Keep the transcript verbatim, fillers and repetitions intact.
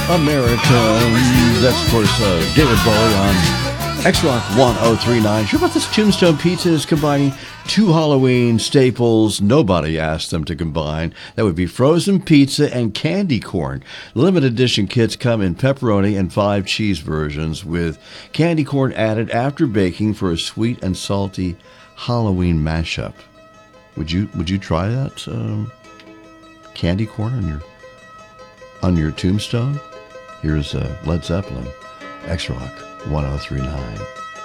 American. That's, of course, uh, David Bowie on X-Rock one oh three nine. Sure about this? Tombstone Pizza is combining two Halloween staples nobody asked them to combine. That would be frozen pizza and candy corn. Limited edition kits come in pepperoni and five cheese versions with candy corn added after baking for a sweet and salty Halloween mashup. Would you would you try that? Um, candy corn on your on your tombstone? Here's uh, Led Zeppelin, X-Rock one oh three nine.